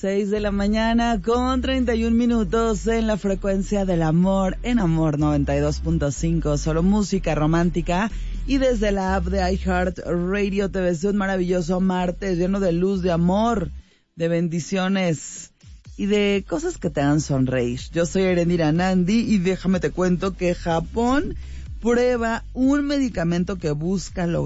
6 de la mañana con 31 minutos en la frecuencia del amor, en Amor 92.5, solo música romántica. Y desde la app de iHeart Radio te deseo un maravilloso martes lleno de luz, de amor, de bendiciones y de cosas que te hagan sonreír. Yo soy Erendira Nandi y déjame te cuento que Japón prueba un medicamento que busca lograr